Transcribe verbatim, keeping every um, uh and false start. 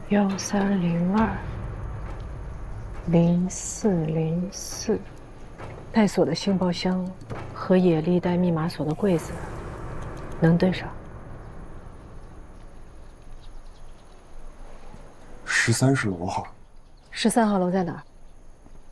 幺三零二零四零四，带锁的信包箱和野历带密码锁的柜子能对上。 十三是楼号。 十三号楼在哪儿？